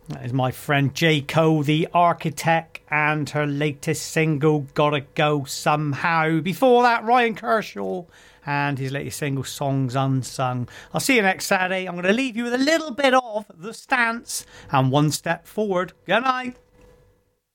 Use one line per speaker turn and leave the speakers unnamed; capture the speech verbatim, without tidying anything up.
That is my friend J. Cole, the Architect, and her latest single, Gotta Go Somehow. Before that, Ryan Kershaw and his latest single, Songs Unsung. I'll see you next Saturday. I'm going to leave you with a little bit of The Stance and One Step Forward. Good night.